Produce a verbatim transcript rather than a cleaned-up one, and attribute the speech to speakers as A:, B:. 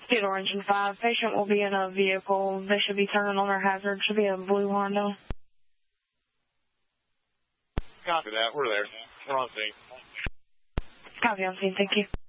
A: Get Orange and five. Patient will be in a vehicle. They should be turning on their hazard. Should be a blue Honda.
B: Copy that. We're there. We're on scene.
A: Copy on scene. Thank you.